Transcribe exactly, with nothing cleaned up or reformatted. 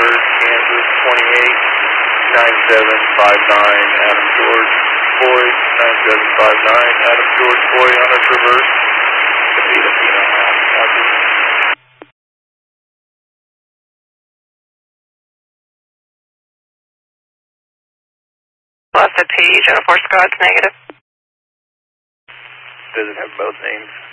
First, Kansas, twenty-eight, nine seven five nine, Adam George, Boyd, nine seven five nine, Adam George, Boyd, on a traverse, complete a feet and a half, copy. Left at P, Jennifer Scott's negative. Does it have both names?